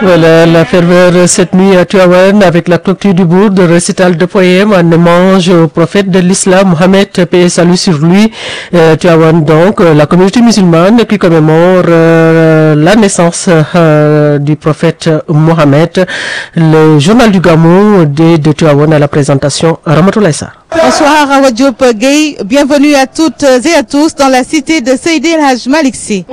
Voilà la ferveur cette nuit à Tivaouane avec la clôture du bourg de récital de poèmes en hommage au prophète de l'islam Mohammed, paix et salut sur lui. Tivaouane donc, la communauté musulmane qui commémore la naissance du prophète Mohammed. Le journal du Gamou de Tivaouane à la présentation Ramatoulaye Sarr. Bonsoir Awa Diop Gueye, bienvenue à toutes et à tous dans la cité de Seydi El Hadj Malick Sy.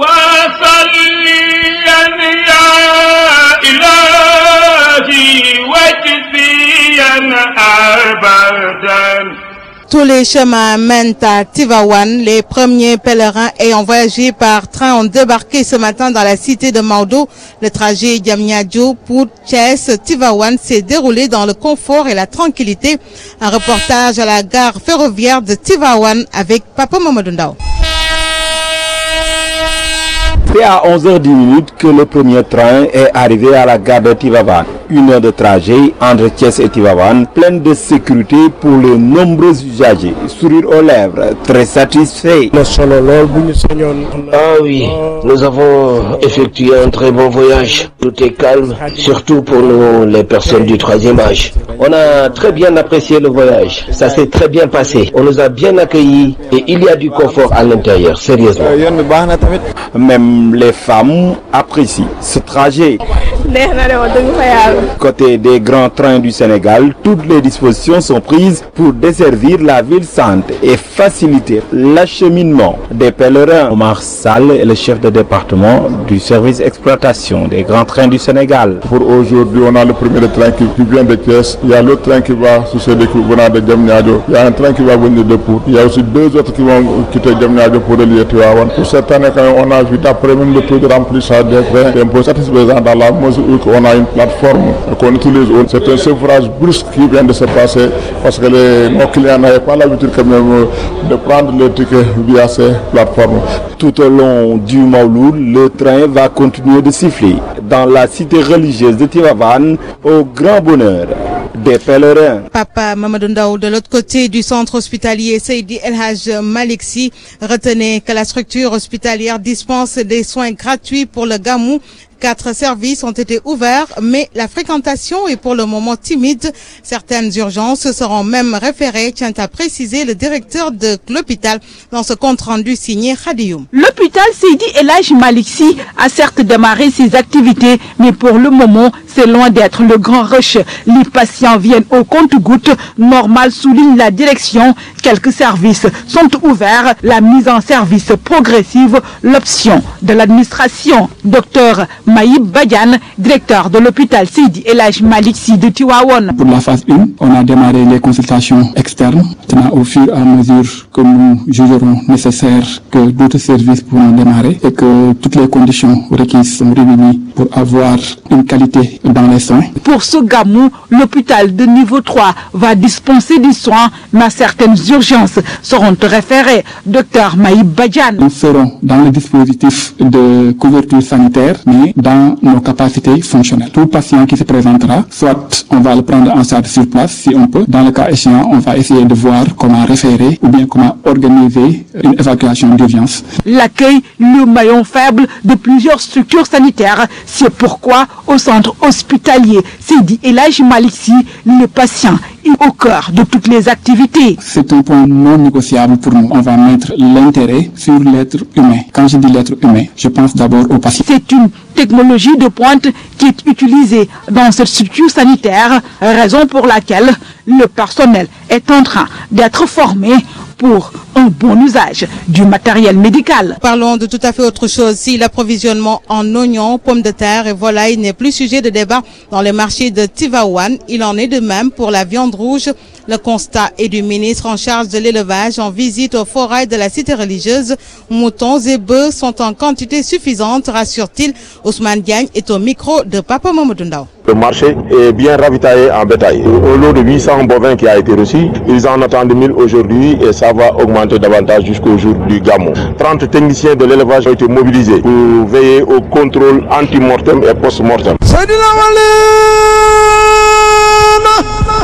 Tous les chemins mènent à Tivaouane. Les premiers pèlerins ayant voyagé par train ont débarqué ce matin dans la cité de Maodo. Le trajet Diamniadio pour Thiès-Tivaouane s'est déroulé dans le confort et la tranquillité. Un reportage à la gare ferroviaire de Tivaouane avec Papa Mamadou Ndao. C'est à 11h10 que le premier train est arrivé à la gare de Tivaouane. 1 heure de trajet entre Thiès et Tivaouane, pleine de sécurité pour les nombreux usagers. Sourire aux lèvres, très satisfait. Ah oui, nous avons effectué un très bon voyage. Tout est calme, surtout pour nous, les personnes du troisième âge. On a très bien apprécié le voyage. Ça s'est très bien passé. On nous a bien accueillis et il y a du confort à l'intérieur, sérieusement. Même les femmes apprécient ce trajet. Côté des grands trains du Sénégal, toutes les dispositions sont prises pour desservir la ville sainte et faciliter l'acheminement des pèlerins. Omar Sall est le chef de département du service exploitation des grands trains du Sénégal. Pour aujourd'hui, on a le premier train qui vient de Thiès, il y a l'autre train qui va succéder venant de Diamniadio, il y a un train qui va venir de Pout, il y a aussi 2 autres qui vont quitter Diamniadio pour relier Tivaouane. Pour cette année, quand on a vu d'après même le taux de remplissage des trains, c'est un peu satisfaisant dans la mesure où on a une plateforme qu'on utilise. C'est un sevrage brusque qui vient de se passer parce que nos clients n'avaient pas l'habitude quand même de prendre le ticket via ces plateformes. Tout au long du Mauloud, le train va continuer de siffler dans la cité religieuse de Tivaouane au grand bonheur des pèlerins. Papa Mamadou Ndao, de l'autre côté du centre hospitalier Seydi El Hadj Malick Sy, retenez que la structure hospitalière dispense des soins gratuits pour le Gamou. 4 services ont été ouverts, mais la fréquentation est pour le moment timide. Certaines urgences seront même référées, tient à préciser le directeur de l'hôpital dans ce compte-rendu signé Khadioum. L'hôpital Seydi El Hadj Malick Sy a certes démarré ses activités, mais pour le moment, c'est loin d'être le grand rush. Les patients viennent au compte-gouttes. Normal, souligne la direction. Quelques services sont ouverts. La mise en service progressive, l'option de l'administration. Docteur Maïb Badiane, directeur de l'hôpital Seydi El Hadj Malick Sy de Tivaouane. Pour la phase 1, on a démarré les consultations externes. Maintenant, au fur et à mesure que nous jugerons nécessaire que d'autres services pourront démarrer et que toutes les conditions requises sont réunies pour avoir une qualité dans les soins. Pour ce Gamou, l'hôpital de niveau 3 va dispenser des soins, mais certaines urgences seront référées. Docteur Maïb Badiane. Nous serons dans le dispositif de couverture sanitaire, mais dans nos capacités fonctionnelles. Tout patient qui se présentera, soit on va le prendre en charge sur place si on peut. Dans le cas échéant, on va essayer de voir comment référer ou bien comment organiser une évacuation d'urgence. L'accueil, le maillon faible de plusieurs structures sanitaires. C'est pourquoi au centre hospitalier Seydi El Hadj Malick Sy, les patients est au cœur de toutes les activités. C'est un point non négociable pour nous. On va mettre l'intérêt sur l'être humain. Quand je dis l'être humain, je pense d'abord aux patients. C'est une technologie de pointe qui est utilisée dans cette structure sanitaire, raison pour laquelle le personnel est en train d'être formé pour un bon usage du matériel médical. Parlons de tout à fait autre chose. Si l'approvisionnement en oignons, pommes de terre et volailles n'est plus sujet de débat dans les marchés de Tivaouane, il en est de même pour la viande rouge. Le constat est du ministre en charge de l'élevage en visite au forail de la cité religieuse. Moutons et bœufs sont en quantité suffisante, rassure-t-il. Ousmane Diagne est au micro de Papa Mamadou Ndao. Le marché est bien ravitaillé en bétail. Au lot de 800 bovins qui a été reçu, ils en attendent 1000 aujourd'hui et ça va augmenter davantage jusqu'au jour du Gamou. 30 techniciens de l'élevage ont été mobilisés pour veiller au contrôle anti-mortem et post-mortem.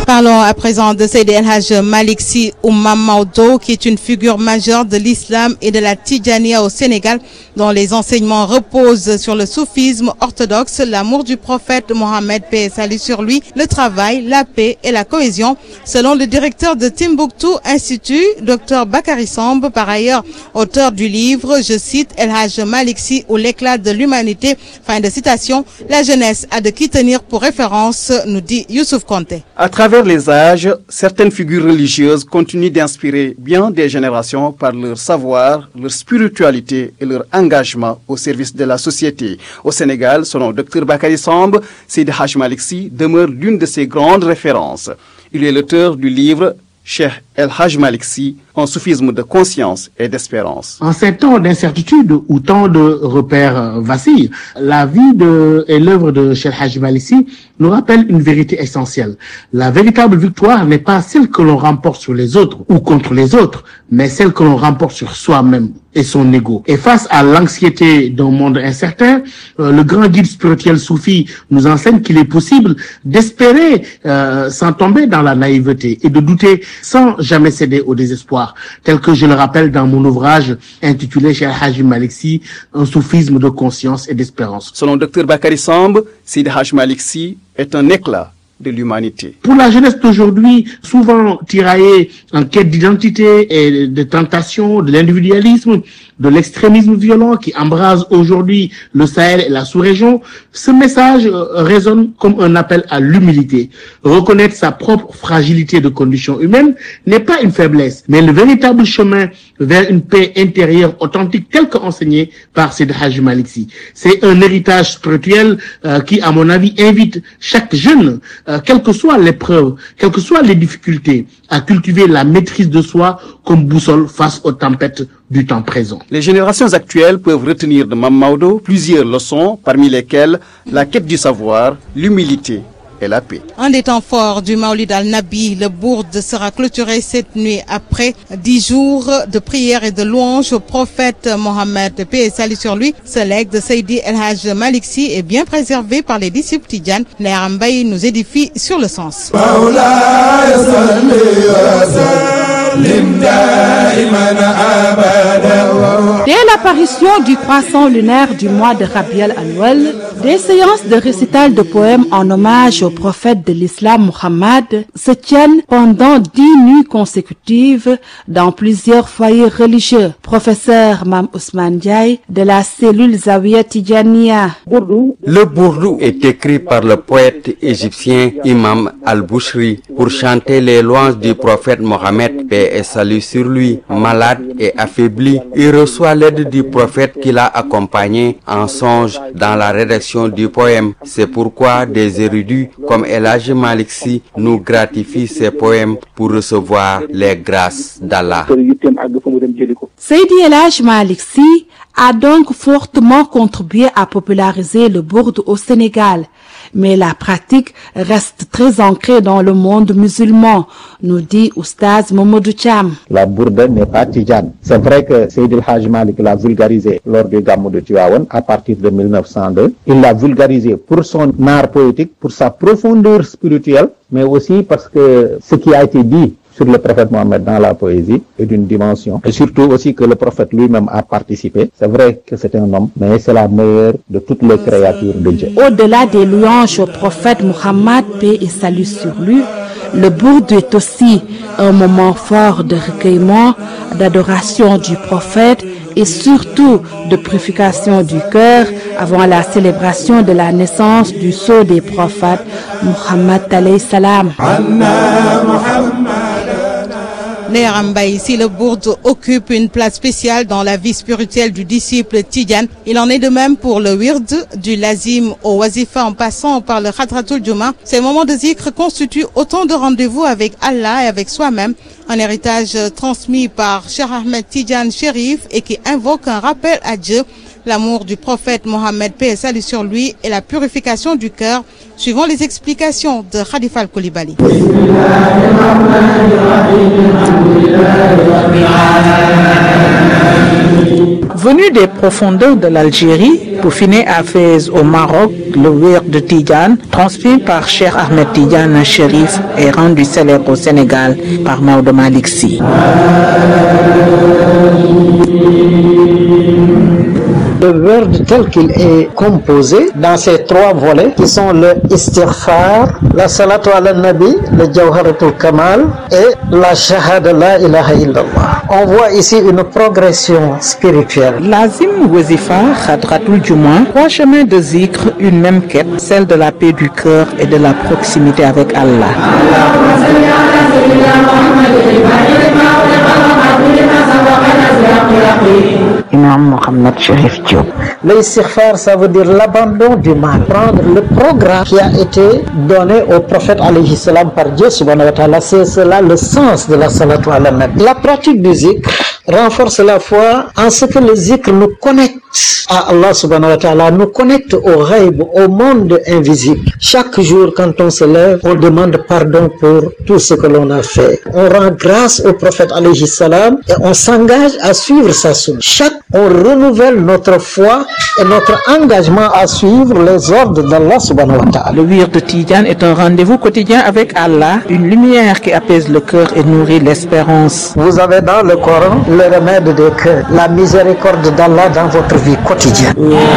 Parlons à présent de Seydi El Hadj Malick Sy Imam Maodo, qui est une figure majeure de l'islam et de la Tidjaniya au Sénégal, dont les enseignements reposent sur le soufisme orthodoxe, l'amour du prophète Mohammed, paix et salut sur lui, le travail, la paix et la cohésion. Selon le directeur de Timbuktu Institut, Dr Bakary Samb, par ailleurs auteur du livre, je cite, El Hadj Malick Sy ou l'éclat de l'humanité, fin de citation, la jeunesse a de qui tenir pour référence, nous dit Youssouf Konté. À travers les âges, certaines figures religieuses continuent d'inspirer bien des générations par leur savoir, leur spiritualité et leur engagement au service de la société. Au Sénégal, selon Dr Bakary Samb, Seydi El Hadj Malick Sy demeure l'une de ses grandes références. Il est l'auteur du livre Cheikh El Hadj Malick Sy, un soufisme de conscience et d'espérance. En ces temps d'incertitude où tant de repères vacillent, la vie et l'œuvre de Cheikh El Hadj Malick Sy nous rappelle une vérité essentielle. La véritable victoire n'est pas celle que l'on remporte sur les autres ou contre les autres, mais celle que l'on remporte sur soi-même et son ego. Et face à l'anxiété d'un monde incertain, le grand guide spirituel soufi nous enseigne qu'il est possible d'espérer sans tomber dans la naïveté et de douter sans jamais céder au désespoir, tel que je le rappelle dans mon ouvrage intitulé Cheikh El Hadj Malick Sy, un soufisme de conscience et d'espérance. Selon Dr Bakary Samb, Seydi El Hadj Malick Sy est un éclat de l'humanité. Pour la jeunesse d'aujourd'hui, souvent tiraillée en quête d'identité et de tentation, de l'individualisme, de l'extrémisme violent qui embrase aujourd'hui le Sahel et la sous-région, ce message résonne comme un appel à l'humilité. Reconnaître sa propre fragilité de condition humaine n'est pas une faiblesse, mais le véritable chemin vers une paix intérieure authentique telle qu'enseignée par Seydi El Hadj Malick Sy. C'est un héritage spirituel qui, à mon avis, invite chaque jeune, quelle que soit l'épreuve, quelles que soient les difficultés, à cultiver la maîtrise de soi comme boussole face aux tempêtes du temps présent. Les générations actuelles peuvent retenir de Imam Maodo plusieurs leçons, parmi lesquelles la quête du savoir, l'humilité et la paix. Un des temps forts du Maulid al-Nabi, le Bourde sera clôturé cette nuit après 10 jours de prière et de louange au prophète Mohammed, paix et salut sur lui. Ce legs de Seydi El Hadj Malick Sy est bien préservé par les disciples tidjanes. Nahar Mbaye nous édifie sur le sens. Dès l'apparition du croissant lunaire du mois de Rabi al-Awwal, des séances de récital de poèmes en hommage au prophète de l'islam Muhammad se tiennent pendant 10 nuits consécutives dans plusieurs foyers religieux. Professeur Mam Ousmane Diaye de la cellule Zawiya Tidjaniya. Le bourdou est écrit par le poète égyptien Imam al-Bushri pour chanter les louanges du prophète Mohammed, paix et salut sur lui. Malade et affaibli, il reçoit l'aide du prophète qui l'a accompagné en songe dans la rédaction du poème. C'est pourquoi des érudits comme El Hadj Malick Sy nous gratifient ces poèmes pour recevoir les grâces d'Allah. Seydi El Hadj Malick Sy a donc fortement contribué à populariser le bourde au Sénégal. Mais la pratique reste très ancrée dans le monde musulman, nous dit Oustaz Mamadou Thiam. La bourde n'est pas tidjane. C'est vrai que Seydi El Hadj Malick l'a vulgarisé lors du Gamou de Tivaouane à partir de 1902. Il l'a vulgarisé pour son art poétique, pour sa profondeur spirituelle, mais aussi parce que ce qui a été dit sur le prophète Mohammed dans la poésie est d'une dimension. Et surtout aussi que le prophète lui-même a participé. C'est vrai que c'est un homme, mais c'est la meilleure de toutes les créatures de Dieu. Au-delà des louanges au prophète Mohammed, paix et salut sur lui, le bourde est aussi un moment fort de recueillement, d'adoration du prophète et surtout de purification du cœur avant la célébration de la naissance du sceau des prophètes, Mohammed alayhi salam. Nahar Mbaye, si le bourde occupe une place spéciale dans la vie spirituelle du disciple tidjane, il en est de même pour le wird, du lazim au wazifa en passant par le khadratul juma. Ces moments de zikr constituent autant de rendez-vous avec Allah et avec soi-même, un héritage transmis par Cheikh Ahmed Tidjane Chérif et qui invoque un rappel à Dieu l'amour du prophète Mohammed, paix et salut sur lui, et la purification du cœur, suivant les explications de Khalifa Al-Koulibaly. Venu des profondeurs de l'Algérie, peaufiné à Fès au Maroc, le wird de Tidjane, transmis par Cheikh Ahmed Tidjane Chérif, est rendu célèbre au Sénégal par Maodo Malick Sy. Le wird tel qu'il est composé dans ces trois volets qui sont le istighfar, la salatu ala nabi, le jawharatul kamal et la shahada la ilaha illallah. On voit ici une progression spirituelle. Lazim, Wazifa, Khadratul Jumu'ah, trois chemins de zikr, une même quête, celle de la paix du cœur et de la proximité avec Allah. Imam Mohamed Chérif Diop. Le istighfar, ça veut dire l'abandon du mal. Prendre le programme qui a été donné au prophète alayhi salam par Dieu subhanahu wa ta'ala, c'est cela le sens de la salatu ala nabi. La pratique du zikr renforce la foi en ce que le zikr nous connecte à Allah subhanahu wa ta'ala, nous connecte au ghaib, au monde invisible. Chaque jour quand on se lève, on demande pardon pour tout ce que l'on a fait. On rend grâce au prophète alayhi salam et on s'engage à suivre sa sunna. On renouvelle notre foi et notre engagement à suivre les ordres d'Allah subhanahu wa ta'ala. Le wird de Tidjane est un rendez-vous quotidien avec Allah, une lumière qui apaise le cœur et nourrit l'espérance. Vous avez dans le Coran le remède des cœurs, la miséricorde d'Allah dans votre vie quotidienne.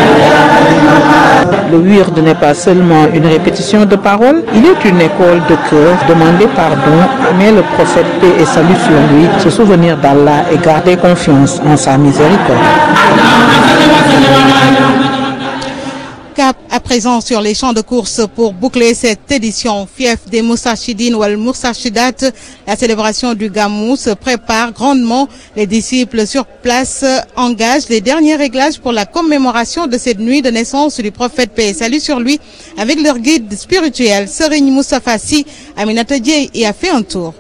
Le wird n'est pas seulement une répétition de paroles, il est une école de cœur, demander pardon, aimer le prophète, paix et salut sur lui, se souvenir d'Allah et garder confiance en sa miséricorde. Cap à présent sur les champs de course pour boucler cette édition. Fief des Moustarchidines ou Al-Moustarchidat, la célébration du Gamou se prépare grandement. Les disciples sur place engagent les derniers réglages pour la commémoration de cette nuit de naissance du prophète, paix et salut sur lui, avec leur guide spirituel, Serigne Moustapha Sy. Aminata Dieye y a fait un tour.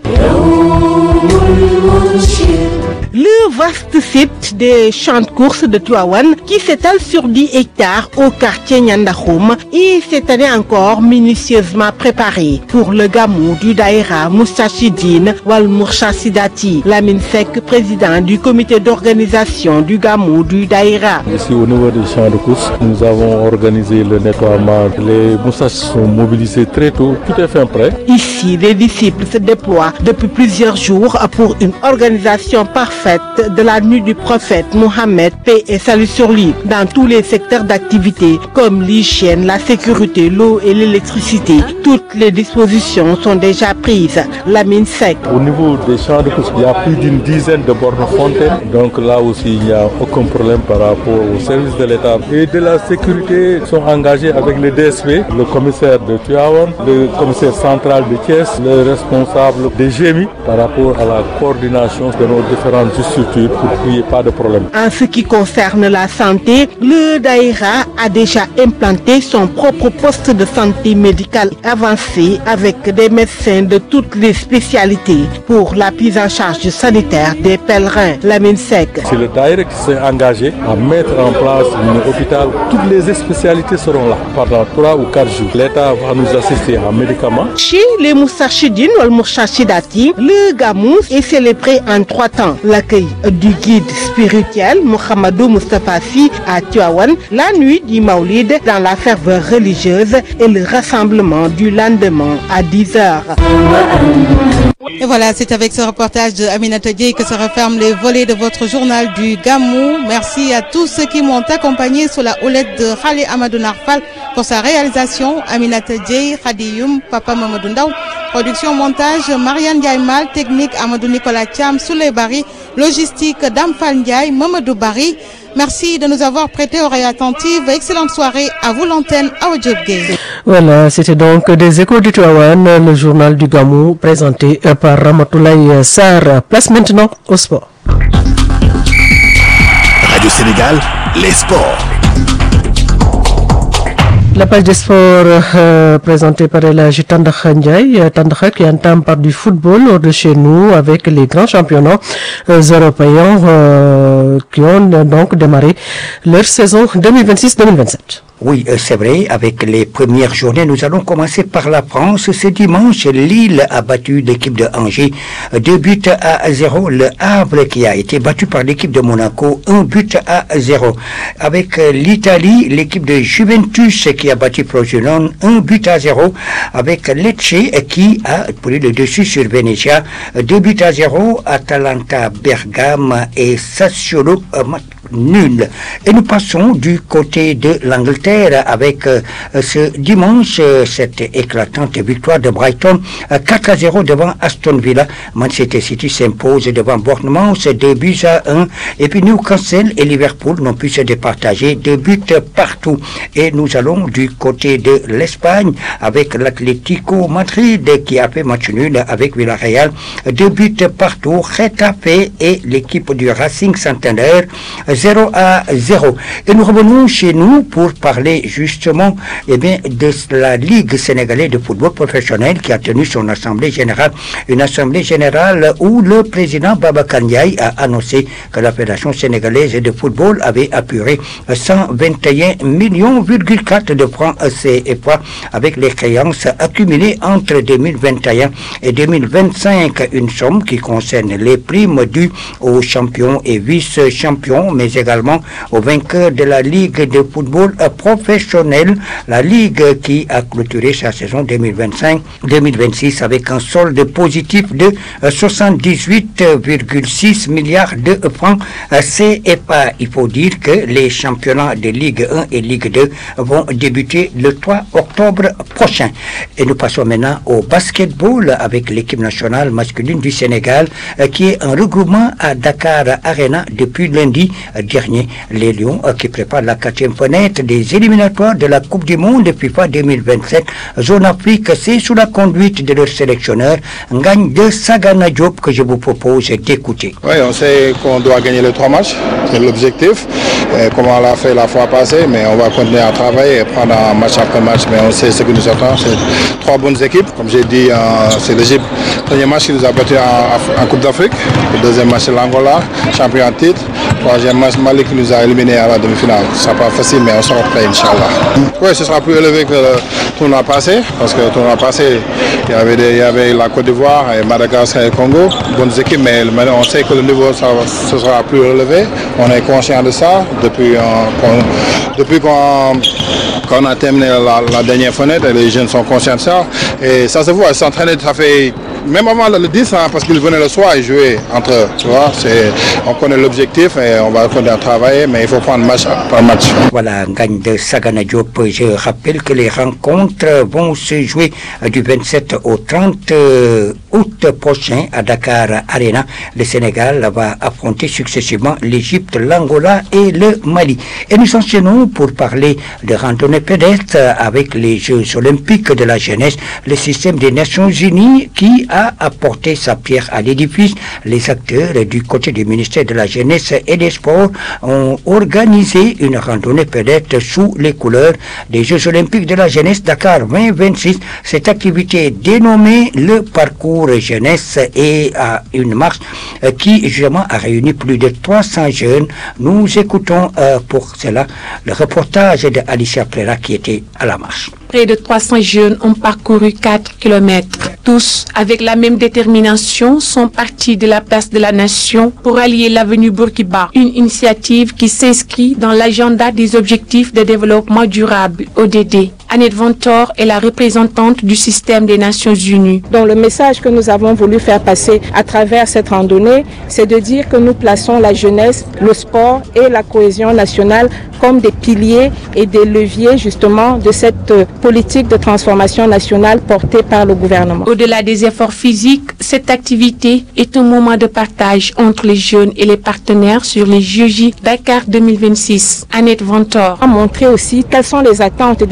Le vaste site des champs de course de Tivaouane qui s'étale sur 10 hectares au quartier Nyandakhoum est cette année encore minutieusement préparé pour le Gamou du Daïra Moustarchidine Wal Moustarchidati. Lamine Seck, président du comité d'organisation du Gamou du Daïra. Ici au niveau des champs de course, nous avons organisé le nettoiement. Les moustarchis sont mobilisés très tôt, tout est fait prêt. Ici, les disciples se déploient depuis plusieurs jours pour une organisation parfaite de la nuit du prophète Mohammed, paix et salut sur lui, dans tous les secteurs d'activité comme l'hygiène, la sécurité, l'eau et l'électricité. Toutes les dispositions sont déjà prises. Lamine Seck. Au niveau des champs de course, il y a plus d'une dizaine de bornes fontaines. Donc là aussi, il n'y a aucun problème par rapport aux services de l'État. Et de la sécurité sont engagés avec le DSP, le commissaire de Tivaouane, le commissaire central de Thiès, le responsable des GMI par rapport à la coordination de nos différentes structures pour qu'il n'y ait pas de problème. En ce qui concerne la santé, le Daïra a déjà implanté son propre poste de santé médicale avancé avec des médecins de toutes les spécialités pour la prise en charge sanitaire des pèlerins. Lamine Seck. C'est le Daïra qui s'est engagé à mettre en place un hôpital. Toutes les spécialités seront là pendant 3 ou 4 jours. L'État va nous assister en médicaments. Chez les Moustarchidines ou Al-Moustarchidati, le Gamou est célébré en 3 temps. L'accueil du guide spirituel Mohamedou Moustapha Sy à Tivaouane, la nuit du Maoulid dans la ferveur religieuse et le rassemblement du lendemain à 10h. Et voilà, c'est avec ce reportage de Aminata Dieye que se referment les volets de votre journal du Gamou. Merci à tous ceux qui m'ont accompagné sous la houlette de Khali Amadou Narfal pour sa réalisation. Aminata Dieye, Khadioum, Papa Mamadou Ndaw. Production, montage, Marianne Diaymal. Technique, Amadou Nicolas Thiam, Souley Bari. Logistique, Damfal Ndiaye, Mamadou Bari. Merci de nous avoir prêté oreille attentive. Excellente soirée. À vous l'antenne, à Odjobgay. Voilà, c'était donc des échos du Tivaouane, le journal du Gamou présenté par Ramatoulaye Sarr. Place maintenant au sport. Radio Sénégal, les sports. La page des sports présentée par Elhadji Tandakha Ndiaye. Tandakha qui entame par du football hors de chez nous avec les grands championnats européens qui ont donc démarré leur saison 2026-2027. Oui, c'est vrai. Avec les premières journées, nous allons commencer par la France. Ce dimanche, Lille a battu l'équipe de Angers 2-0. Le Havre qui a été battu par l'équipe de Monaco 1-0. Avec l'Italie, l'équipe de Juventus qui a battu Frosinone 1-0. Avec Lecce qui a pris le dessus sur Venezia 2-0. Atalanta, Bergame et Sassuolo nul. Et nous passons du côté de l'Angleterre avec ce dimanche cette éclatante victoire de Brighton 4-0 devant Aston Villa. Manchester City s'impose devant Bournemouth 2-1. Et puis Newcastle et Liverpool n'ont pu se départager 2 buts partout. Et nous allons du côté de l'Espagne avec l'Atlético Madrid qui a fait match nul avec Villarreal 2 buts partout. Getafe et l'équipe du Racing Santander 0-0. Et nous revenons chez nous pour parler justement de la Ligue sénégalaise de football professionnel qui a tenu son assemblée générale. Une assemblée générale où le président Babacar Ndiaye a annoncé que la Fédération sénégalaise de football avait apuré 121,4 millions de francs CFA avec les créances accumulées entre 2021 et 2025. Une somme qui concerne les primes dues aux champions et vice-champions, mais également aux vainqueurs de la Ligue de football professionnel, la Ligue qui a clôturé sa saison 2025-2026 avec un solde positif de 78,6 milliards de francs CFA. Il faut dire que les championnats de Ligue 1 et Ligue 2 vont débuter le 3 octobre prochain. Et nous passons maintenant au basketball avec l'équipe nationale masculine du Sénégal qui est en regroupement à Dakar Arena depuis lundi dernier. Les Lions qui préparent la 4e fenêtre des éliminatoires de la Coupe du Monde FIFA 2027 Zone Afrique, c'est sous la conduite de leur sélectionneur Ngagne de Sagana Diop que je vous propose d'écouter. Oui, on sait qu'on doit gagner les 3 matchs, c'est l'objectif, comme on l'a fait la fois passée, mais on va continuer à travailler et prendre un match après match, mais on sait ce qui nous attend, c'est 3 bonnes équipes, comme j'ai dit, c'est l'Égypte, premier match qui nous a battu en Coupe d'Afrique, le deuxième match c'est l'Angola, champion en titre, troisième match Mali qui nous a éliminés à la demi-finale. Ce sera pas facile, mais on sera prêt, Inch'Allah. Oui, ce sera plus élevé que le tournoi passé, parce que le tournoi passé, il y avait la Côte d'Ivoire et Madagascar et Congo, bonnes équipes, mais maintenant on sait que le niveau ce sera plus élevé. On est conscient de ça depuis qu'on a terminé la dernière fenêtre, et les jeunes sont conscients de ça. Et ça se voit, s'entraîner, ça fait même avant le 10, parce qu'ils venaient le soir et jouer entre eux. Tu vois, on connaît l'objectif et on va continuer à travailler, mais il faut prendre match par match. Voilà, Ngagne de Sagana Diop. Je rappelle que les rencontres vont se jouer du 27 au 30 août prochain à Dakar Arena. Le Sénégal va affronter successivement l'Égypte, l'Angola et le Mali. Et nous enchaînons pour parler de randonnée pédestre avec les Jeux Olympiques de la jeunesse, le système des Nations Unies qui a apporté sa pierre à l'édifice. Les acteurs du côté du ministère de la Jeunesse et des Sports ont organisé une randonnée pédestre sous les couleurs des Jeux Olympiques de la jeunesse Dakar 2026. Cette activité dénommée le parcours jeunesse et à une marche qui justement a réuni plus de 300 jeunes. Nous écoutons pour cela le reportage de Alicia Plera qui était à la marche. Près de 300 jeunes ont parcouru 4 kilomètres. Tous, avec la même détermination, sont partis de la place de la Nation pour allier l'avenue Bourguiba. Une initiative qui s'inscrit dans l'agenda des objectifs de développement durable, ODD. Annette Ventor est la représentante du système des Nations Unies. Donc le message que nous avons voulu faire passer à travers cette randonnée, c'est de dire que nous plaçons la jeunesse, le sport et la cohésion nationale comme des piliers et des leviers justement de cette politique de transformation nationale portée par le gouvernement. Au-delà des efforts physiques, cette activité est un moment de partage entre les jeunes et les partenaires sur les JOJ Dakar 2026. Annette Ventor a montré aussi quelles sont les attentes des jeunes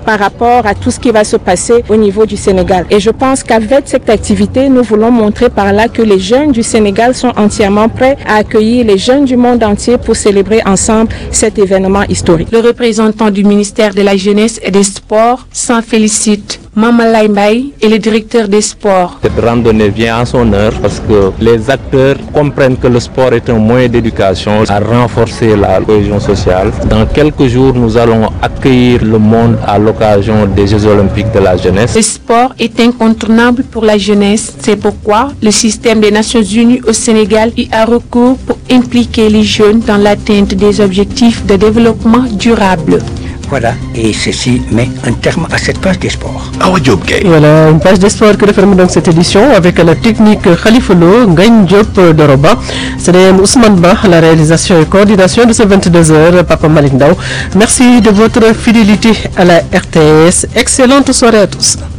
par rapport à tout ce qui va se passer au niveau du Sénégal. Et je pense qu'avec cette activité, nous voulons montrer par là que les jeunes du Sénégal sont entièrement prêts à accueillir les jeunes du monde entier pour célébrer ensemble cet événement historique. Le représentant du ministère de la Jeunesse et des Sports s'en félicite. Mamalay Mbaye est le directeur des sports. Cette randonnée vient à son heure parce que les acteurs comprennent que le sport est un moyen d'éducation à renforcer la cohésion sociale. Dans quelques jours, nous allons accueillir le monde à l'occasion des Jeux olympiques de la jeunesse. Le sport est incontournable pour la jeunesse. C'est pourquoi le système des Nations Unies au Sénégal y a recours pour impliquer les jeunes dans l'atteinte des objectifs de développement durable. Voilà, et ceci met un terme à cette page des sports. Voilà, une page des sports que referme donc cette édition avec la technique Khalifa Lo, Ngagne Diop Doroba, CDM Ousmane Ba, la réalisation et coordination de ces 22h, Papa Malick Ndao. Merci de votre fidélité à la RTS. Excellente soirée à tous.